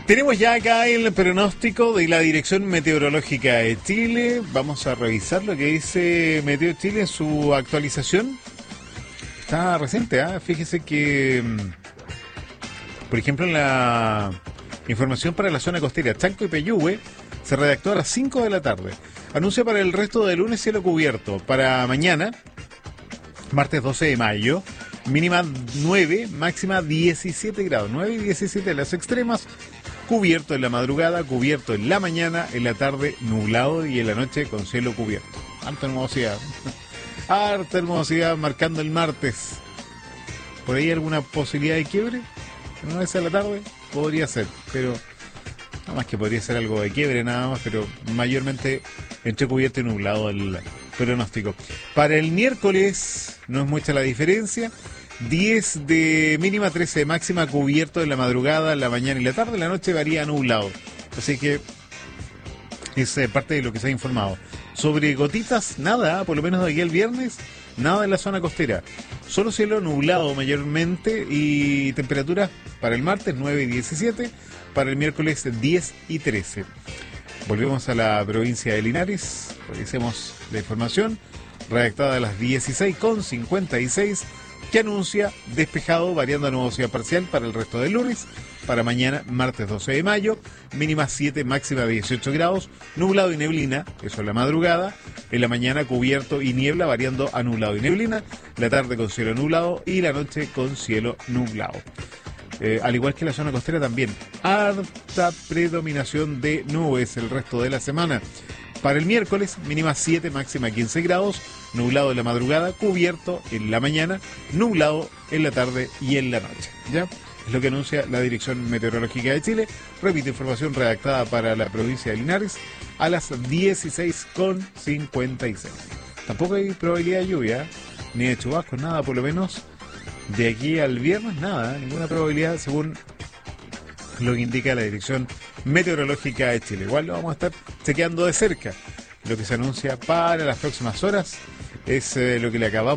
Tenemos ya acá el pronóstico de la Dirección Meteorológica de Chile. Vamos a revisar lo que dice Meteo Chile en su actualización. Está reciente, ¿eh? Fíjese que, por ejemplo, en la información para la zona costera, Chanco y Peyúgue, se redactó a las 5 de la tarde. Anuncia para el resto del lunes cielo cubierto. Para mañana, martes 12 de mayo, mínima 9, máxima 17 grados. 9 y 17 en las extremas. Cubierto en la madrugada, cubierto en la mañana, en la tarde nublado y en la noche con cielo cubierto. Harta hermosidad. Harta hermosidad marcando el martes. ¿Por ahí alguna posibilidad de quiebre? ¿No es a la tarde? Podría ser, pero nada más que podría ser algo de quiebre nada más, pero mayormente entre cubierto y nublado el pronóstico. Para el miércoles no es mucha la diferencia. 10 de mínima, 13 de máxima, cubierto en la madrugada, en la mañana y la tarde. En la noche varía nublado. Así que es parte de lo que se ha informado. Sobre gotitas, nada, por lo menos de aquí el viernes, nada en la zona costera. Solo cielo nublado mayormente y temperaturas para el martes 9 y 17, para el miércoles 10 y 13. Volvemos a la provincia de Linares, revisemos la información redactada a las 16:56, que anuncia despejado, variando a nubosidad parcial para el resto del lunes. Para mañana, martes 12 de mayo, mínima 7, máxima 18 grados, nublado y neblina, eso en la madrugada. En la mañana cubierto y niebla, variando a nublado y neblina. La tarde con cielo nublado y la noche con cielo nublado. Al igual que la zona costera también, harta predominación de nubes el resto de la semana. Para el miércoles, mínima 7, máxima 15 grados, nublado en la madrugada, cubierto en la mañana, nublado en la tarde y en la noche. ¿Ya? Es lo que anuncia la Dirección Meteorológica de Chile. Repito, información redactada para la provincia de Linares a las 16:56. Tampoco hay probabilidad de lluvia, ni de chubascos, nada, por lo menos de aquí al viernes, nada, ninguna probabilidad según lo que indica la Dirección Meteorológica de Chile. Igual lo vamos a estar chequeando de cerca. Lo que se anuncia para las próximas horas es lo que le acabamos